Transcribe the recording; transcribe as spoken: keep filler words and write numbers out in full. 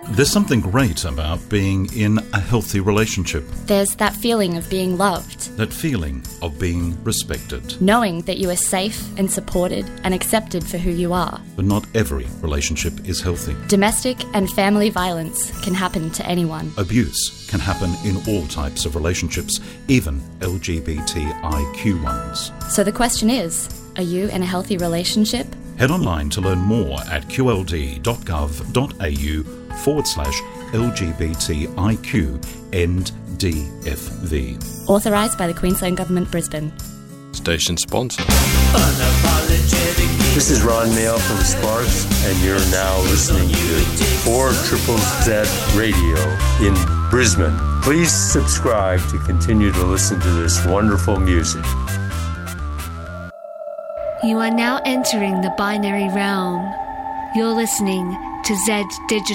There's something great about being in a healthy relationship. There's that feeling of being loved. That feeling of being respected. Knowing that you are safe and supported and accepted for who you are. But not every relationship is healthy. Domestic and family violence can happen to anyone. Abuse can happen in all types of relationships, even L G B T I Q ones. So the question is, are you in a healthy relationship? Head online to learn more at qld.gov.au forward slash LGBTIQNDFV. Authorised by the Queensland Government, Brisbane. Station sponsor. This is Ron Mail from Sparks, and you're now listening to four Triple Z Radio in Brisbane. Please subscribe to continue to listen to this wonderful music. You are now entering the binary realm. You're listening to Z Digital.